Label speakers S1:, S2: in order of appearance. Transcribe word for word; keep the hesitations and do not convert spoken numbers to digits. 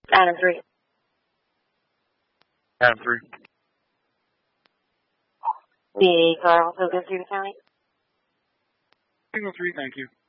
S1: Adam three.
S2: Adam three.
S1: The car also goes through the county?
S2: Signal three, thank you.